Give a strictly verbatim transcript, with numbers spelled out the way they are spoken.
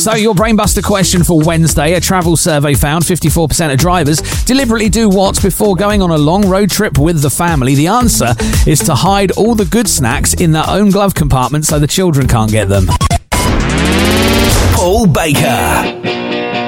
So your brainbuster question for Wednesday, a travel survey found fifty-four percent of drivers deliberately do what before going on a long road trip with the family? The answer is to hide all the good snacks in their own glove compartment so the children can't get them. Paul Baker.